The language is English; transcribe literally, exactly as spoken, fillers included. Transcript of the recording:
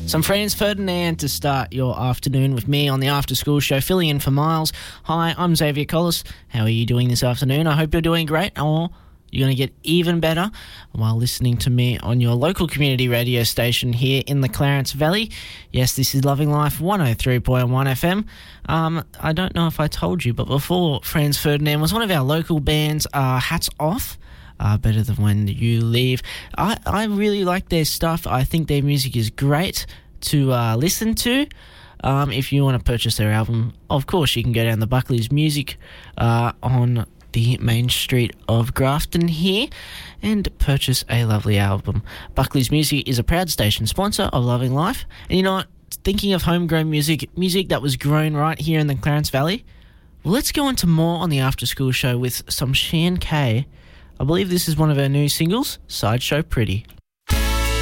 Some Franz Ferdinand to start your afternoon with me on the After School Show, filling in for Miles. Hi, I'm Xavier Collis. How are you doing this afternoon? I hope you're doing great, or you're going to get even better while listening to me on your local community radio station here in the Clarence Valley. Yes, this is Loving Life one oh three point one F M. Um, I don't know if I told you, but before Franz Ferdinand was one of our local bands, uh, Hats Off. Uh, better than When You Leave. I, I really like their stuff. I think their music is great to uh, listen to. Um, if you want to purchase their album, of course, you can go down the Buckley's Music uh, on the main street of Grafton here and purchase a lovely album. Buckley's Music is a proud station sponsor of Loving Life. And you know what? Thinking of homegrown music, music that was grown right here in the Clarence Valley, well, let's go into more on the After School Show with some Shan Kay. I believe this is one of her new singles, Sideshow Pretty.